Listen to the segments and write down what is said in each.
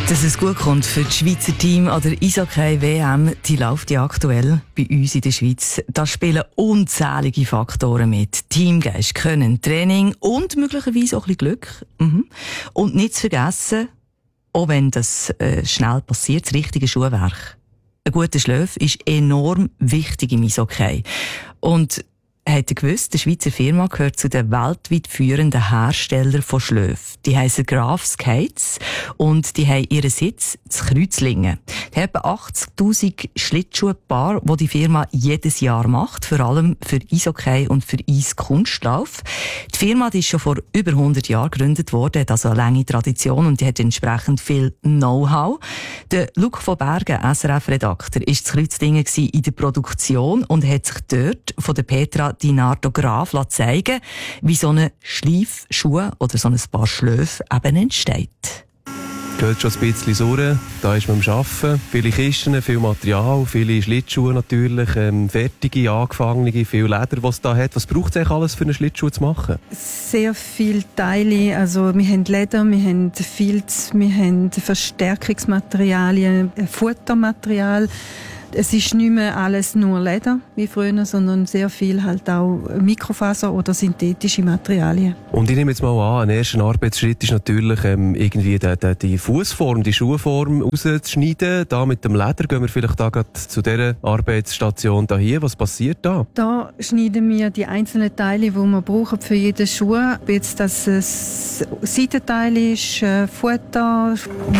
Dass es gut kommt für das Schweizer Team an der Eishockey-WM, die läuft ja aktuell bei uns in der Schweiz. Da spielen unzählige Faktoren mit. Teamgeist, Können, Training und möglicherweise auch ein bisschen Glück. Und nicht zu vergessen, auch wenn das schnell passiert, das richtige Schuhwerk. Ein guter Schlaf ist enorm wichtig im Eishockey. Und habt ihr gewusst, die Schweizer Firma gehört zu den weltweit führenden Herstellern von Schläfen. Die heissen Graf Skates und die haben ihren Sitz in Kreuzlingen. Die haben 80'000 Schlittschuhpaare, die die Firma jedes Jahr macht, vor allem für Eishockey und für Eiskunstlauf. Die Firma die ist schon vor über 100 Jahren gegründet worden, hat also eine lange Tradition und die hat entsprechend viel Know-how. Der Luc von Bergen, SRF-Redakteur, war in Kreuzlingen in der Produktion und hat sich dort von der Petra Dinardo Graf zeigen, wie so ein Schleifschuh oder so ein Paar Schläfe eben entsteht. Geht schon ein bisschen sauer. Da ist man am Arbeiten. Viele Kisten, viel Material, viele Schlittschuhe natürlich, fertige, angefangene, viel Leder, was es da hat. Was braucht es eigentlich alles für einen Schlittschuh zu machen? Sehr viele Teile. Also wir haben Leder, wir haben Filz, wir haben Verstärkungsmaterialien, Futtermaterial. Es ist nicht mehr alles nur Leder wie früher, sondern sehr viel halt auch Mikrofaser oder synthetische Materialien. Und ich nehme jetzt mal an, ein erster Arbeitsschritt ist natürlich irgendwie die Fußform, die Schuhform rauszuschneiden. Da mit dem Leder gehen wir vielleicht da gerade zu dieser Arbeitsstation hier. Was passiert da? Da schneiden wir die einzelnen Teile, die wir brauchen für jeden Schuh. Ob jetzt das Seitenteil ist, Futter.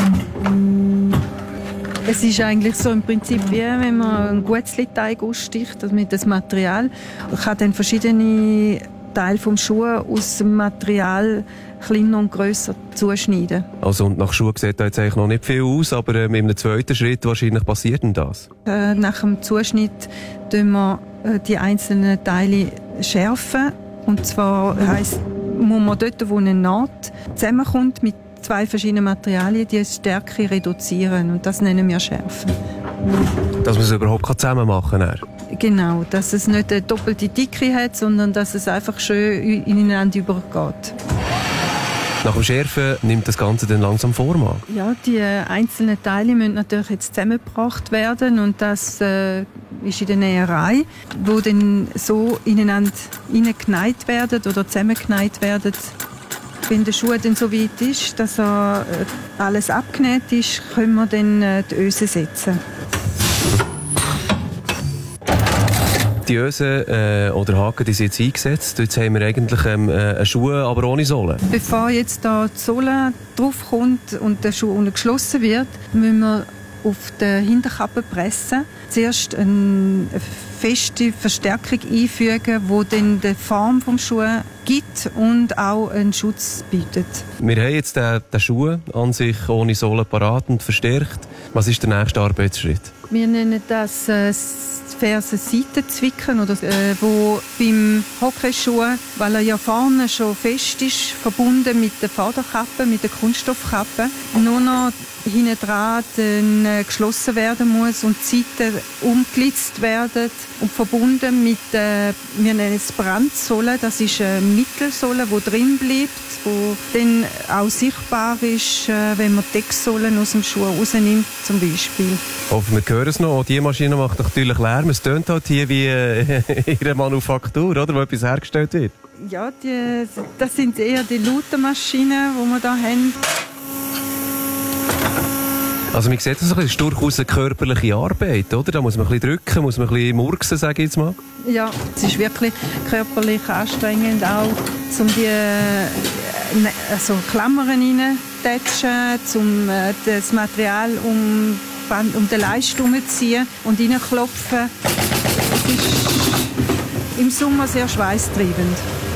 Es ist eigentlich so im Prinzip wie wenn man einen Guetzli-Teig aussticht, also mit das Material. Man kann dann verschiedene Teile vom Schuh aus dem Material kleiner und grösser zuschneiden. Also und nach Schuh sieht da jetzt eigentlich noch nicht viel aus, aber in einem zweiten Schritt wahrscheinlich passiert denn das? Nach dem Zuschnitt schärfen wir die einzelnen Teile schärfen. Und zwar heisst, muss man dort, wo eine Naht zusammenkommt mit zwei verschiedene Materialien, die Stärke reduzieren. Und das nennen wir Schärfen. Dass man es überhaupt zusammen machen kann? Genau, dass es nicht eine doppelte Dicke hat, sondern dass es einfach schön ineinander übergeht. Nach dem Schärfen nimmt das Ganze dann langsam Form an? Ja, die einzelnen Teile müssen natürlich jetzt zusammengebracht werden und das ist in der Näherei, wo dann so ineinander hineingenäht werden oder zusammengenäht werden. Wenn der Schuh dann so weit ist, dass alles abgenäht ist, können wir dann die Öse setzen. Die Öse oder Haken die sind jetzt eingesetzt. Jetzt haben wir eigentlich einen Schuh, aber ohne Sohle. Bevor jetzt da die Sohle draufkommt und der Schuh unten geschlossen wird, müssen wir auf der Hinterkappe pressen. Zuerst eine feste Verstärkung einfügen, die dann die Form des Schuhs gibt und auch einen Schutz bietet. Wir haben jetzt den Schuh an sich ohne Sohle parat und verstärkt. Was ist der nächste Arbeitsschritt? Wir nennen das Fersenseitenzwicken, oder wo beim Hockeyschuh, weil er ja vorne schon fest ist, verbunden mit der Vorderkappe, mit der Kunststoffkappe, nur noch hinten dran geschlossen werden muss und die Seiten umgelitzt werden und verbunden mit, wir nennen es Brandsohle, das ist eine Mittelsohle, die drin bleibt, die dann auch sichtbar ist, wenn man die Decksohlen aus dem Schuh rausnimmt, zum Beispiel. Hoffen wir hören es noch. Die Maschine macht natürlich Lärm. Es tönt halt hier wie in einer Manufaktur, oder, wo etwas hergestellt wird. Ja, das sind eher die lauten Maschinen, die wir hier haben. Also man sieht, das ist durchaus eine körperliche Arbeit, oder? Da muss man ein bisschen drücken, muss man ein bisschen murksen, sage ich jetzt mal. Ja, es ist wirklich körperlich anstrengend, auch um die Klammern reinzutatschen, um das Material um den Leist herumzuziehen und reinklopfen. Es ist im Sommer sehr schweißtreibend.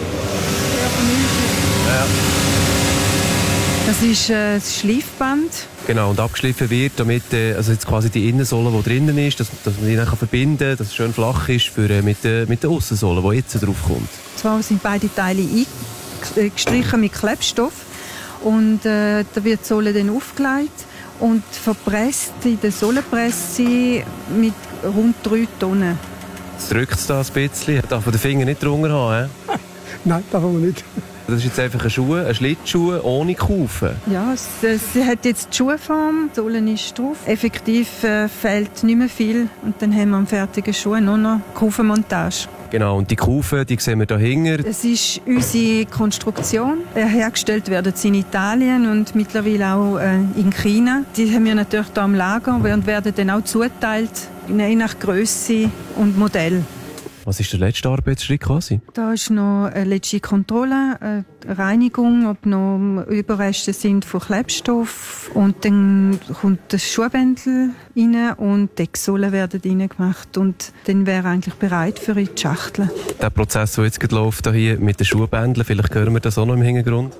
Ja. Das ist das Schleifband. Genau, und abgeschliffen wird, damit also jetzt quasi die Innensohle, die drinnen ist, dass man die dann verbinden kann, dass es schön flach ist mit der Aussensohle, die jetzt drauf kommt. Zwar sind beide Teile gestrichen mit Klebstoff und da wird die Sohle dann aufgelegt und verpresst in der Sohlenpresse mit rund 3 Tonnen. Jetzt drückt es da ein bisschen. Darf man den Finger nicht drunter haben? Nein, darf man nicht. Das ist jetzt einfach ein Schlittschuh ohne Kufen. Ja, sie hat jetzt die Schuhform, die Sohle ist drauf. Effektiv fehlt nicht mehr viel und dann haben wir am fertigen Schuh nur noch Kufenmontage. Genau, und die Kufen, die sehen wir da hinten. Es ist unsere Konstruktion. Hergestellt werden sie in Italien und mittlerweile auch in China. Die haben wir natürlich hier am Lager und werden dann auch zuteilt, je nach Grösse und Modell. Was ist der letzte Arbeitsschritt quasi? Da ist noch eine letzte Kontrolle, eine Reinigung, ob noch Überreste sind von Klebstoff. Und dann kommt das Schuhbändel rein und die Decksohlen werden reingemacht. Und dann wäre eigentlich bereit für die Schachtel. Der Prozess, der jetzt gerade läuft, hier mit den Schuhbändeln, vielleicht hören wir das auch noch im Hintergrund.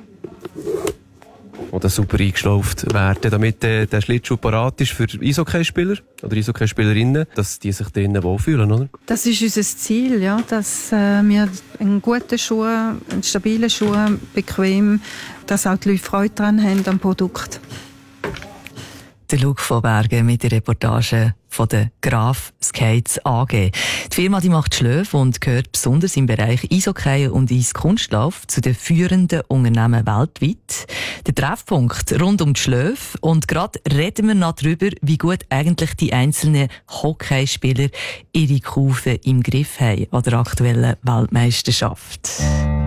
Oder super eingeschlauft werden, damit der Schlittschuh parat ist für Eishockeyspieler oder Eishockeyspielerinnen, dass die sich drinnen wohlfühlen, oder? Das ist unser Ziel, ja, dass wir einen guten Schuh, einen stabilen Schuh, bequem, dass auch die Leute Freude daran haben am Produkt. Der Luc von Bergen mit der Reportage von der Graf Skates AG. Die Firma die macht Schläfe und gehört besonders im Bereich Eishockey und Eiskunstlauf zu den führenden Unternehmen weltweit. Der Treffpunkt rund um die Schläfe. Und gerade reden wir noch darüber, wie gut eigentlich die einzelnen Hockeyspieler ihre Kufen im Griff haben an der aktuellen Weltmeisterschaft.